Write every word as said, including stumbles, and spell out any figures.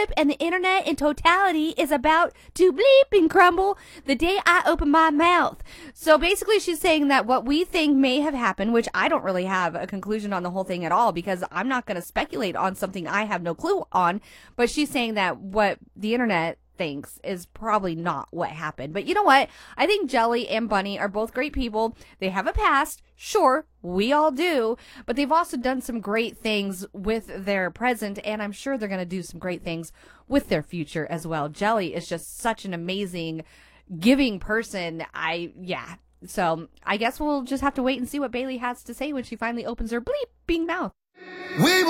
relationship and the internet in totality is about to bleep and crumble the day I open my mouth. So basically she's saying that what we think may have happened, which I don't really have a conclusion on the whole thing at all because I'm not going to speculate on something I have no clue on, but she's saying that what the internet thinks is probably not what happened. But you know what? I think Jelly and Bunny are both great people. They have a past. Sure, we all do. But they've also done some great things with their present, and I'm sure they're going to do some great things with their future as well. Jelly is just such an amazing, giving person. I, yeah. So I guess we'll just have to wait and see what Bailey has to say when she finally opens her bleeping mouth. We